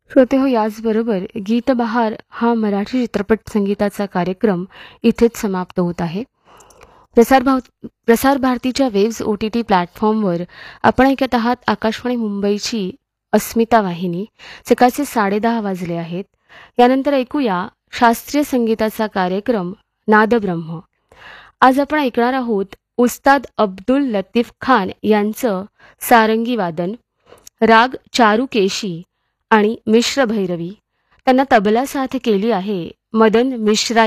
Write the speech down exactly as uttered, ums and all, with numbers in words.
श्रोते हो, याचबरोबर गीतबहार हा मराठी चित्रपट संगीताचा कार्यक्रम इथेच समाप्त होत आहे. प्रसार भाव प्रसार भारतीच्या वेव्स ओ टी टी प्लॅटफॉर्मवर आपण ऐकत आहात आकाशवाणी मुंबईची अस्मिता वाहिनी. सकाळचे साडेदहा वाजले आहेत. यानंतर ऐकूया शास्त्रीय संगीताचा कार्यक्रम नादब्रह्म. आज आपण ऐकणार आहोत उस्ताद अब्दुल लतीफ खान यांचं सारंगी वादन, राग चारुकेशी आणि मिश्र भैरवी. त्यांना तबला साथ केली आहे मदन मिश्रा